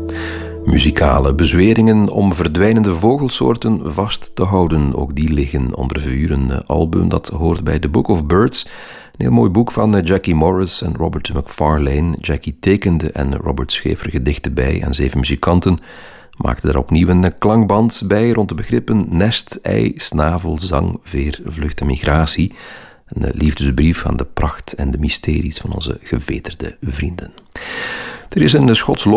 Muzikale bezweringen om verdwijnende vogelsoorten vast te houden. Ook die liggen onder vuur. Een album dat hoort bij The Book of Birds. Een heel mooi boek van Jackie Morris en Robert McFarlane. Jackie tekende en Robert schreef er gedichten bij. En 7 muzikanten maakten daar opnieuw een klankband bij rond de begrippen nest, ei, snavel, zang, veer, vlucht en migratie. Een liefdesbrief aan de pracht en de mysteries van onze geveterde vrienden. Er is een Schots